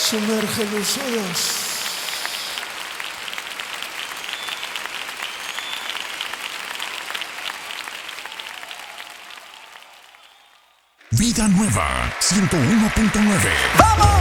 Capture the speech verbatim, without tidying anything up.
Sumerge los ojos. Vida Nueva ciento uno punto nueve.